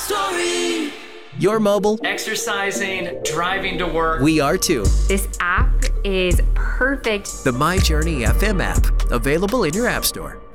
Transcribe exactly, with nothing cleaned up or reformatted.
story. You're mobile. Exercising, driving to work. We are too. This app is perfect. The My Journey F M app, available in your app store.